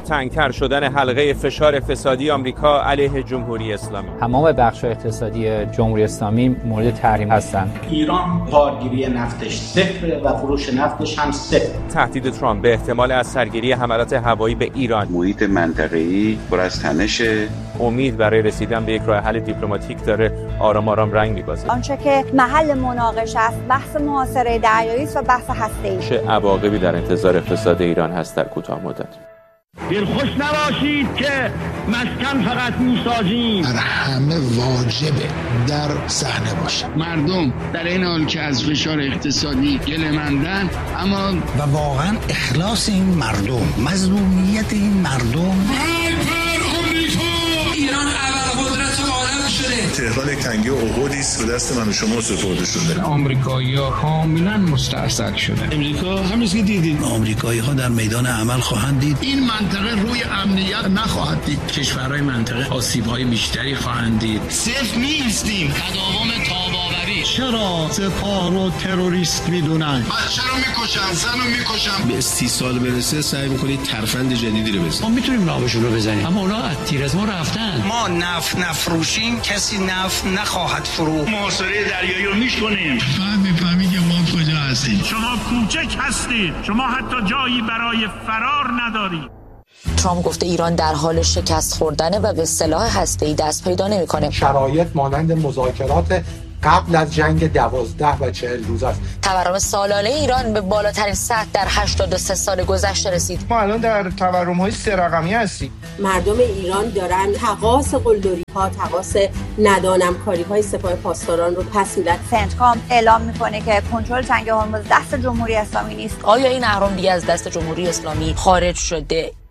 تنگتر شدن حلقه فشار اقتصادی آمریکا علیه جمهوری اسلامی. تمام بخش‌های اقتصادی جمهوری اسلامی مورد تحریم هستند. ایران بارگیری نفتش صفر و فروش نفتش هم صفر. تهدید ترامپ به احتمال از سرگیری حملات هوایی به ایران. محیط منطقه‌ای پر از تنشه. امید برای رسیدن به یک راه حل دیپلماتیک داره آرام آرام رنگ می‌بازه. آنچه که محل مناقشه است بحث محاصره دریایی و بحث هسته‌ای. چه عواقبی در انتظار اقتصاد ایران هست در کوتاه مدت؟ دلخوش نباشید که مسکن فقط میسازیم. در همه واجبه در صحنه باشه. مردم در این حال که از فشار اقتصادی گله‌مندن، اما و واقعا اخلاص این مردم، مظلومیت این مردم. ایران اول قدرت عالم شده. تهران یک تنگی و عقدی است به دست من و شما سپرده شده. آمریکایی‌ها کاملا مستعصل شده. امریکا همین که دیدید، آمریکایی‌ها در میدان عمل خواهند دید. این منطقه روی امنیت نخواهد دید. کشورهای منطقه آسیب‌های بیشتری خواهند دید. صفر نیستیم. تداوم تاب‌آوری. چرا سپاه رو تروریست میدونن؟ بچه رو میکشن، زن رو میکشن. به 30 سال برسه سعی میکنید ترفند جدیدی رو بزنید. ما میتونیم نامشون رو بزنیم، اما اونا از تیر از ما رفتن. ما نفت نفروشیم، کسی نفت نخواهد فروخت. محاصره دریایی رو میکنیم. میفهمی که ما کجا هستیم. شما کوچک هستید. شما حتی جایی برای فرار ندارید. ترامپ گفته ایران در حال شکست خوردنه و به سلاح هسته‌ای دست پیدا نمی‌کنه. شرایط مانند مذاکرات قبل از جنگ 12 و 40 روز است. تورم سالانه ایران به بالاترین سطح در 83 سال گذشته رسید. ما الان در تورم‌های 3 رقمی هستیم. مردم ایران دارن تقاص قلدری‌ها، تقاص ندانمکاری‌های سپاه پاسداران رو پس میدن. سنتکام اعلام میکنه که کنترل تنگه هرمز دست جمهوری اسلامی نیست. آیا این اهرم دیگه از دست جمهوری اسلامی خارج شده؟